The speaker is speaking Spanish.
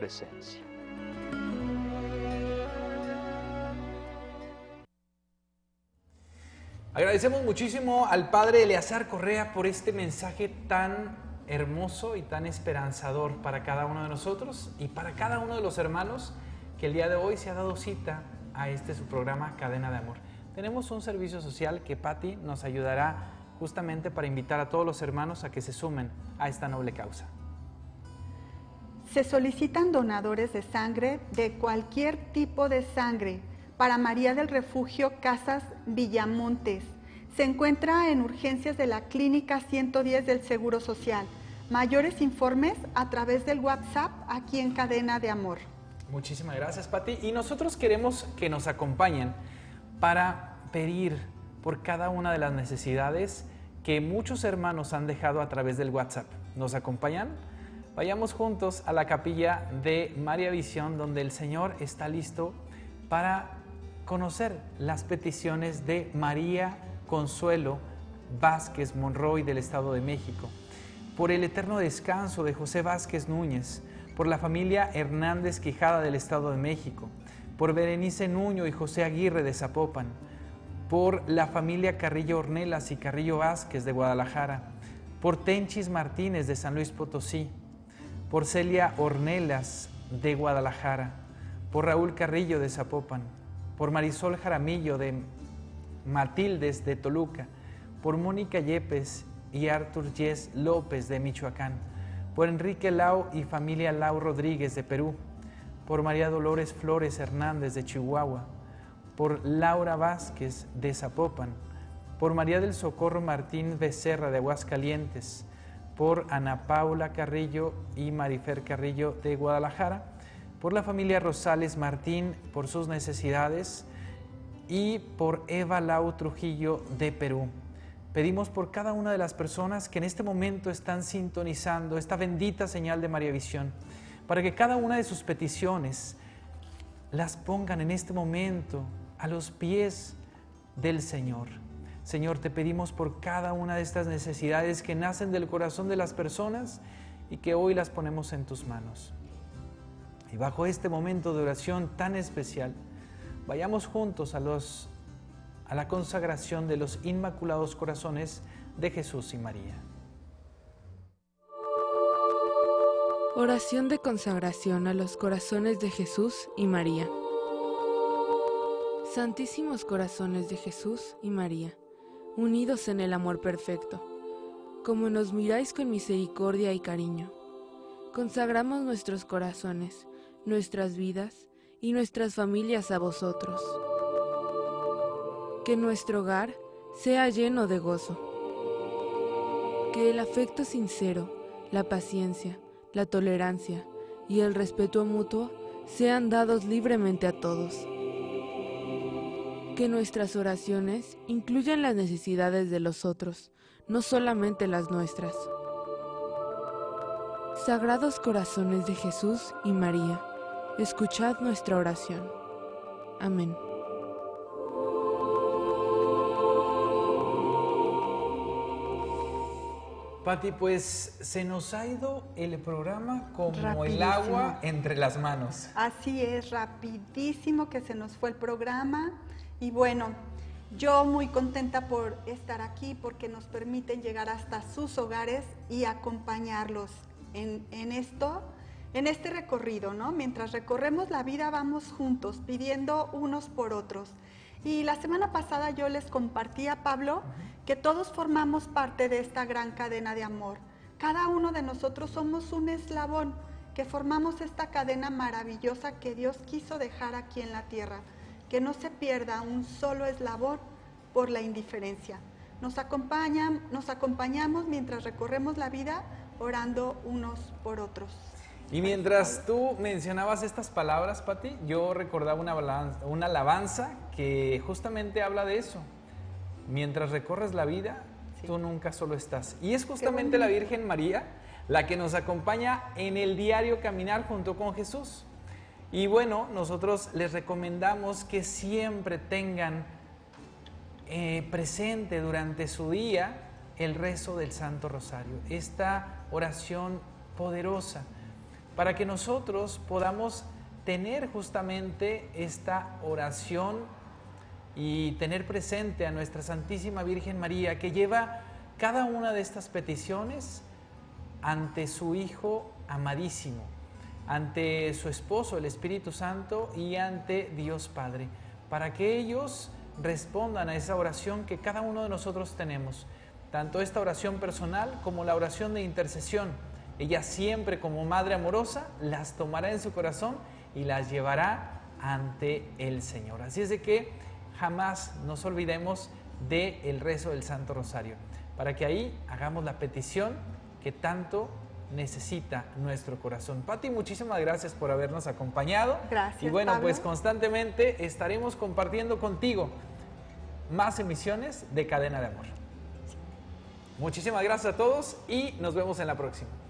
presencia. Agradecemos muchísimo al Padre Eleazar Correa por este mensaje tan hermoso y tan esperanzador para cada uno de nosotros y para cada uno de los hermanos que el día de hoy se ha dado cita a su programa Cadena de Amor. Tenemos un servicio social que Patti nos ayudará justamente para invitar a todos los hermanos a que se sumen a esta noble causa. Se solicitan donadores de sangre de cualquier tipo de sangre para María del Refugio Casas Villamontes. Se encuentra en urgencias de la Clínica 110 del Seguro Social. Mayores informes a través del WhatsApp aquí en Cadena de Amor. Muchísimas gracias, Patti. Y nosotros queremos que nos acompañen para pedir por cada una de las necesidades que muchos hermanos han dejado a través del WhatsApp. ¿Nos acompañan? Vayamos juntos a la capilla de María Visión, donde el Señor está listo para conocer las peticiones de María Consuelo Vázquez Monroy del Estado de México, por el eterno descanso de José Vázquez Núñez, por la familia Hernández Quijada del Estado de México, por Berenice Nuño y José Aguirre de Zapopan, por la familia Carrillo Ornelas y Carrillo Vázquez de Guadalajara, por Tenchis Martínez de San Luis Potosí, por Celia Ornelas de Guadalajara, por Raúl Carrillo de Zapopan, por Marisol Jaramillo de Matildes de Toluca, por Mónica Yepes y Artur Yes López de Michoacán, por Enrique Lau y familia Lau Rodríguez de Perú, por María Dolores Flores Hernández de Chihuahua, por Laura Vázquez de Zapopan, por María del Socorro Martín Becerra de Aguascalientes, por Ana Paula Carrillo y Marifer Carrillo de Guadalajara, por la familia Rosales Martín por sus necesidades y por Eva Lau Trujillo de Perú. Pedimos por cada una de las personas que en este momento están sintonizando esta bendita señal de María Visión, para que cada una de sus peticiones las pongan en este momento a los pies del Señor. Señor, te pedimos por cada una de estas necesidades que nacen del corazón de las personas y que hoy las ponemos en tus manos. Y bajo este momento de oración tan especial, vayamos juntos a la consagración de los Inmaculados Corazones de Jesús y María. Oración de consagración a los corazones de Jesús y María. Santísimos corazones de Jesús y María, unidos en el amor perfecto, como nos miráis con misericordia y cariño, consagramos nuestros corazones, nuestras vidas y nuestras familias a vosotros. Que nuestro hogar sea lleno de gozo. Que el afecto sincero, la paciencia, la tolerancia y el respeto mutuo sean dados libremente a todos. Que nuestras oraciones incluyan las necesidades de los otros, no solamente las nuestras. Sagrados corazones de Jesús y María, escuchad nuestra oración. Amén. Patti, pues se nos ha ido el programa como Rapidísimo. el agua entre las manos. Así es, rapidísimo que se nos fue el programa. Y bueno, yo muy contenta por estar aquí porque nos permiten llegar hasta sus hogares y acompañarlos en este recorrido, ¿no? Mientras recorremos la vida vamos juntos, pidiendo unos por otros. Y la semana pasada yo les compartía, Pablo, que todos formamos parte de esta gran cadena de amor. Cada uno de nosotros somos un eslabón que formamos esta cadena maravillosa que Dios quiso dejar aquí en la tierra. Que no se pierda un solo eslabón por la indiferencia. Nos acompañamos mientras recorremos la vida orando unos por otros. Y mientras tú mencionabas estas palabras, Patti, yo recordaba una alabanza que justamente habla de eso. Mientras recorres la vida, sí, tú nunca solo estás. Y es justamente la Virgen María la que nos acompaña en el diario caminar junto con Jesús. Y bueno, nosotros les recomendamos que siempre tengan presente durante su día el rezo del Santo Rosario, esta oración poderosa, para que nosotros podamos tener justamente esta oración y tener presente a nuestra Santísima Virgen María, que lleva cada una de estas peticiones ante su Hijo amadísimo, ante su esposo, el Espíritu Santo, y ante Dios Padre, para que ellos respondan a esa oración que cada uno de nosotros tenemos, tanto esta oración personal como la oración de intercesión. Ella siempre, como Madre amorosa, las tomará en su corazón y las llevará ante el Señor. Así es de que jamás nos olvidemos del rezo del Santo Rosario, para que ahí hagamos la petición que tanto necesita nuestro corazón. Pati, muchísimas gracias por habernos acompañado. Gracias, y bueno, Pablo. pues constantemente estaremos compartiendo contigo más emisiones de Cadena de Amor. Muchísimas gracias a todos y nos vemos en la próxima.